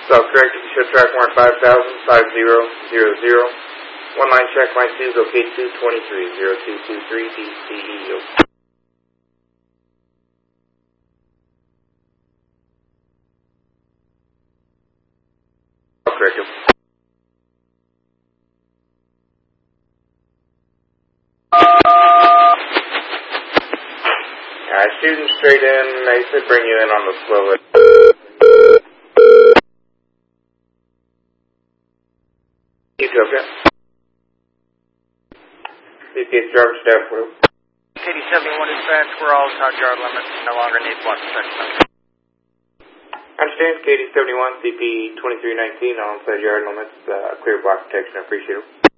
South correct, you should track mark 5000, 1 line check, line 2, locate 223, 0223 DCEO. South correct. Shooting straight in, they should bring you in on the slow list. Ethiopia. CPS driver staff wheel. KD-71 dispatch, we're all outside yard limits, no longer need block protection. Understand, KD-71, CP 2319, all inside yard limits, clear block protection, I appreciate it.